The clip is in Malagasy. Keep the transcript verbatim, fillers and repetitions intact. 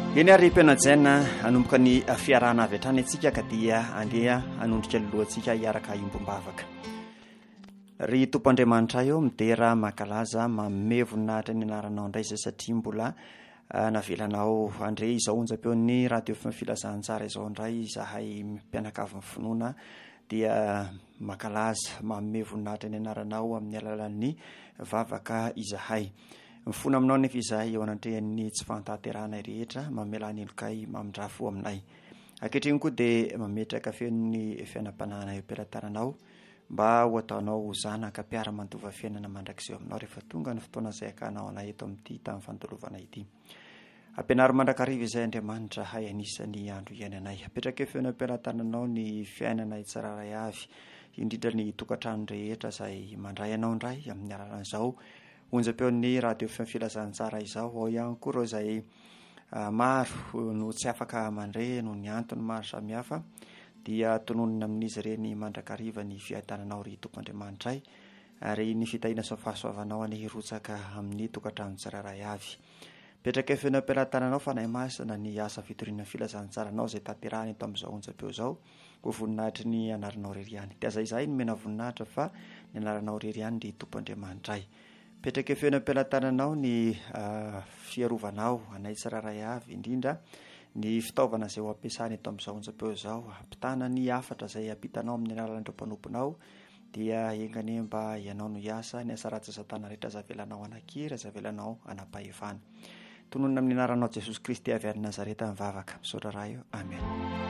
eny ary mpianajaina anomboka ny fiarahana avy hatrany antsika ka dia andeha anondrika lohantsika hiaraka imbombavaka. Ry tompoandriamanitra eo midera makalaza manome voninahitra ny anaranao indray izay satria mbola navelanao andre izao onjam-peon'ny radio filazantsara izao indray izahay mpianakavy ny finoana dia makalaza manome voninahitra ny anaranao amin'ny alalan'ny vavaka izahay. Mifona aminao nefa izahay eo anatrehan'ny tsy fantaterana rehetra mamela nilokay mamindrafo aminay. Ankehitriny koa dia mametraka feon'ny fiainam-panahana eo am-pelantananao mba ho ataonao zanaka mpiara-mandova fiainana mandrakizeo aminao rehefa tonga ny fotoana izay akanao anay eto amin'ity tamin'ny fandalovana ity. Ampianary mandrakariva izay Andriamanitra hay anisan'ny andro iainanay. Apetraka eo feon'ny am-pelantananao ny fiainana tsiraray avy, indrindra ny tokantrano rehetra izay mandray anao indray amin'ny alalan'izao onjam-peon'ny radio filazantsara izao. Ao ihany koa ireo izay maro no tsy afaka mandre noho ny antony maro samihafa dia tononona amin'izy ireny mandrakariva ny fiaintananao ry tompoandriamanitray ary ny fitahina sy fahasoavanao any hirotsaka amin'ny tokantrano tsiraray avy. Petraka eo feon'ny am-pelantananao fanahy masina ny asa fitoriana filazantsaranao izay tanterahany eto amin'izao onjam-peo izao ho voninahitry ny anaranao irery ihany. Dia aza izahay nomena voninahitra fa ny anaranao irery ihany ry tompoandriamanitray. Petraka eo feon'ny am-pelantananao ny uh, fiarovanao anay tsiraray avy, indrindra ny fitaovana izay ho ampiasany eto amin'izao onjam-peo izao, ampitana ny hafatra izay ampitanao amin'ny alalan'ireo mpanomponao dia engane mba ianao no hiasa ny asa ratsy satana rehetra zavelanao anankira, zavelanao anapahevana. Tononona amin'ny anaranao Jesosy Kristy avy any Nazareta mivavaka, misaotra raha eo. Amen.